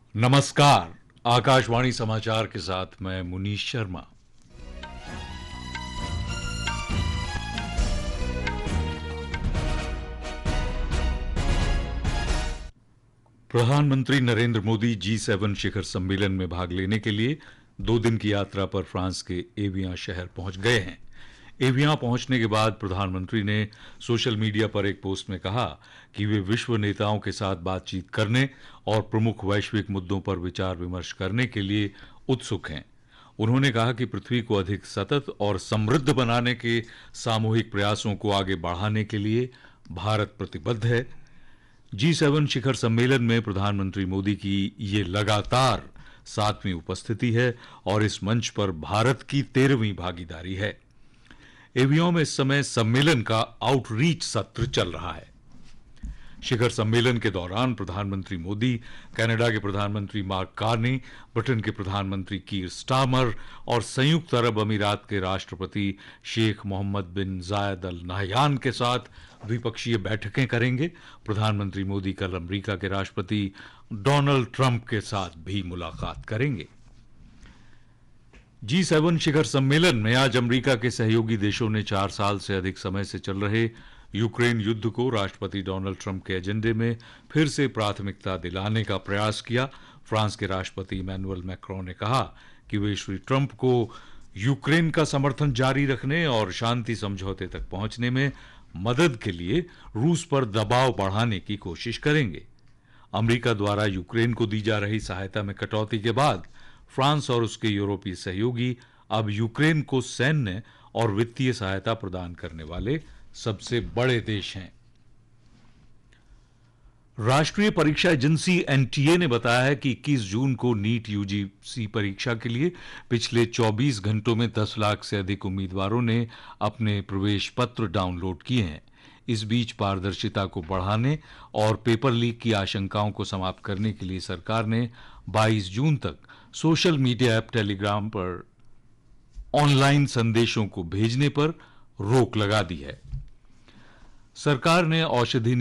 नमस्कार। आकाशवाणी समाचार के साथ मैं मुनीश शर्मा। प्रधानमंत्री नरेंद्र मोदी G7 शिखर सम्मेलन में भाग लेने के लिए 2 दिन की यात्रा पर फ्रांस के एवियां शहर पहुंच गए हैं। एवियां पहुंचने के बाद प्रधानमंत्री ने सोशल मीडिया पर एक पोस्ट में कहा कि वे विश्व नेताओं के साथ बातचीत करने और प्रमुख वैश्विक मुद्दों पर विचार विमर्श करने के लिए उत्सुक हैं। उन्होंने कहा कि पृथ्वी को अधिक सतत और समृद्ध बनाने के सामूहिक प्रयासों को आगे बढ़ाने के लिए भारत प्रतिबद्ध है। G7 शिखर सम्मेलन में प्रधानमंत्री मोदी की ये लगातार 7वीं उपस्थिति है और इस मंच पर भारत की 13वीं भागीदारी है। एवियों में इस समय सम्मेलन का आउटरीच सत्र चल रहा है। शिखर सम्मेलन के दौरान प्रधानमंत्री मोदी कनाडा के प्रधानमंत्री मार्क कार्नी, ब्रिटेन के प्रधानमंत्री कीर स्टारमर और संयुक्त अरब अमीरात के राष्ट्रपति शेख मोहम्मद बिन जायद अल नहयान के साथ द्विपक्षीय बैठकें करेंगे। प्रधानमंत्री मोदी कल अमेरिका के राष्ट्रपति डोनाल्ड ट्रंप के साथ भी मुलाकात करेंगे। G7 शिखर सम्मेलन में आज अमेरिका के सहयोगी देशों ने 4 साल से अधिक समय से चल रहे यूक्रेन युद्ध को राष्ट्रपति डोनाल्ड ट्रंप के एजेंडे में फिर से प्राथमिकता दिलाने का प्रयास किया। फ्रांस के राष्ट्रपति इमैनुअल मैक्रों ने कहा कि वे श्री ट्रंप को यूक्रेन का समर्थन जारी रखने और शांति समझौते तक पहुंचने में मदद के लिए रूस पर दबाव बढ़ाने की कोशिश करेंगे। अमेरिका द्वारा यूक्रेन को दी जा रही सहायता में कटौती के बाद फ्रांस और उसके यूरोपीय सहयोगी अब यूक्रेन को सैन्य और वित्तीय सहायता प्रदान करने वाले सबसे बड़े देश हैं। राष्ट्रीय परीक्षा एजेंसी एनटीए ने बताया है कि 21 जून को नीट यूजीसी परीक्षा के लिए पिछले 24 घंटों में 10 लाख से अधिक उम्मीदवारों ने अपने प्रवेश पत्र डाउनलोड किए हैं। इस बीच पारदर्शिता को बढ़ाने और पेपर लीक की आशंकाओं को समाप्त करने के लिए सरकार ने 22 जून तक सोशल मीडिया ऐप टेलीग्राम पर ऑनलाइन संदेशों को भेजने पर रोक लगा दी है। सरकार ने औषधि